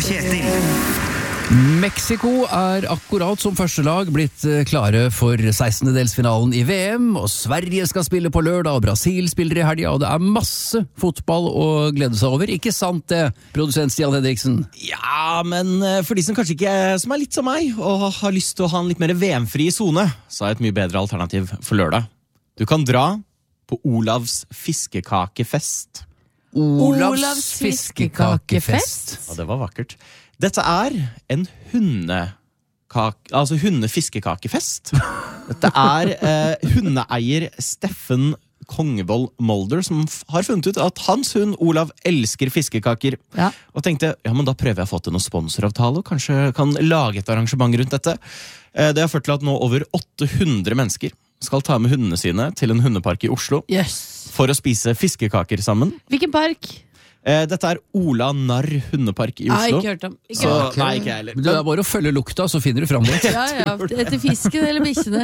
Kjetil. Mexico akkurat som første lag blitt klare for 16-delsfinalen i VM, og Sverige skal spille på lørdag, og Brasil spiller i helga, og det masse fotball å glede seg over. Ikke sant det, produsent Stian Henriksen? Ja, men for de som kanskje ikke som litt som meg, og har lyst til å ha en litt mer VM-fri zone, så et mye bedre alternativ for lørdag. Du kan dra på Olavs fiskekakefest. Olavs fiskekakefest? Ja, det var vakkert. Dette en hundefiskekakefest. Dette hundeeier Steffen Kongevold Molder som har funnet ut at hans hund Olav elsker fiskekaker. Ja. Og tenkte, ja, men da prøver jeg å få til noen sponsoravtale og kanskje kan lage et arrangement rundt dette. Det har ført til at nå over 800 mennesker skal ta med hundene sine til en hundepark i Oslo for å spise fiskekaker sammen. Hvilken park? Dette Ola Narr hundepark i Oslo. Ikke hørt om. Nei, ikke heller. Men det bare å følge lukta, så finner du fram det. Ja, etter fisken eller bikkjene.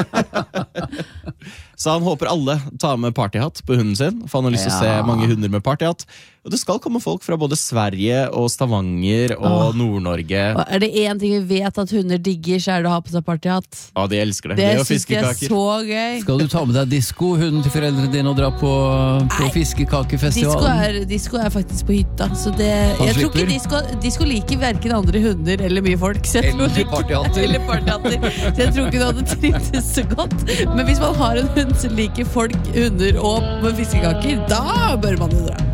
Så han håper alle tar med partyhatt på hunden sin, for han har lyst til å se mange hunder med partyhatt. Og det skal komme folk fra både Sverige og Stavanger og Nord-Norge. Og det en ting vi vet at hunder digger, så det å ha på seg partyhatt. Ja, de elsker det. Det og synes jeg fiskekaker. Så gøy. Skal du ta med deg disko-hunden til foreldrene dine og dra på fiskekakefestivalen? Disko faktisk på hytta, så jeg tror ikke disko liker hverken andre hunder eller mye folk. Eller partyhatter. Så jeg tror ikke du hadde trivdes så godt. Men hvis man har en hund som liker folk, hunder og fiskekaker, da bør man jo dra.